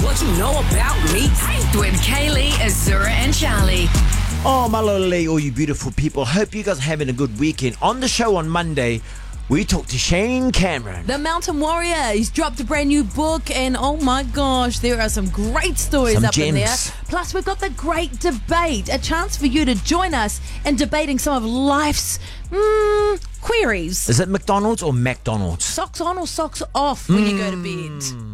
What you know about me? With Kaylee, Azura, and Charlie. Oh, malole, all you beautiful people. Hope you guys are having a good weekend. On the show on Monday, we talked to Shane Cameron. The Mountain Warrior. He's dropped a brand new book, and oh my gosh, there are some great stories Some up in there. gems. Plus, we've got the great debate, a chance for you to join us in debating some of life's queries. Is it McDonald's or McDonald's? Socks on or socks off when you go to bed?